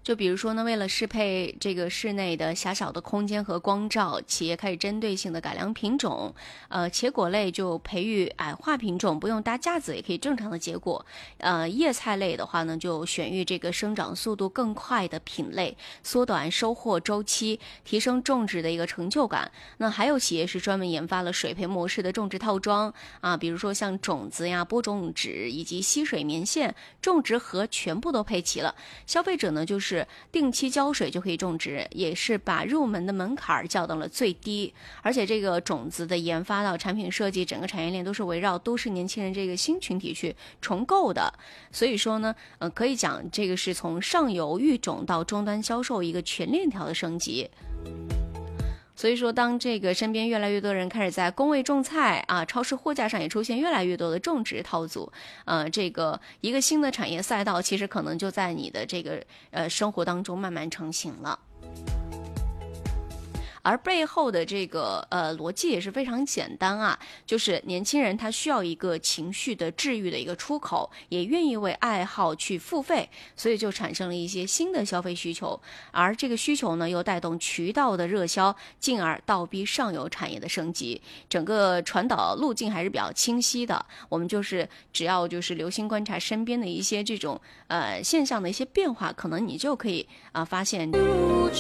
就比如说呢，为了适配这个室内的狭小的空间和光照，企业开始针对性的改良品种。茄果类就培育矮化品种，不用搭架子也可以正常的结果。叶菜类的话呢，就选育这个生长速度更快的品类，缩短收获周期，提升种植的一个成就感。那还有企业是专门研发了水培模式的种植套装啊，比如说像种子呀、播种纸以及吸水棉线、种植盒全部都配齐了。消费者呢就是定期浇水就可以种植，也是把入门的门槛降到了最低。而且这个种子的研发到产品设计，整个产业链都是围绕都市年轻人这个新群体去重构的。所以说呢，可以讲这个是从上游育种到终端销售一个全链条的升级。所以说，当这个身边越来越多人开始在工位种菜啊，超市货架上也出现越来越多的种植套组，这个一个新的产业赛道，其实可能就在你的这个生活当中慢慢成型了。而背后的这个逻辑也是非常简单啊，就是年轻人他需要一个情绪的治愈的一个出口，也愿意为爱好去付费，所以就产生了一些新的消费需求，而这个需求呢又带动渠道的热销，进而倒逼上游产业的升级，整个传导路径还是比较清晰的。我们就是只要就是留心观察身边的一些这种现象的一些变化，可能你就可以发现。